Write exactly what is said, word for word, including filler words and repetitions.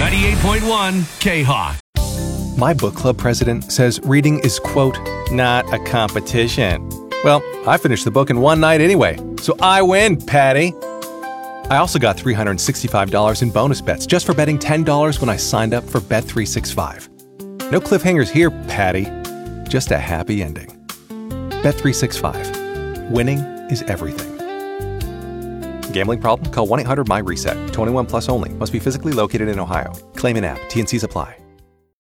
ninety-eight point one K-Hawk. My book club president says reading is, quote, not a competition. Well, I finished the book in one night anyway, so I win, Patty. I also got three hundred sixty-five dollars in bonus bets just for betting ten dollars when I signed up for Bet three sixty-five. No cliffhangers here, Patty. Just a happy ending. Bet three sixty-five. Winning is everything. Gambling problem? Call one eight hundred M Y RESET. twenty-one plus only. Must be physically located in Ohio. Claim in app. T and Cs apply.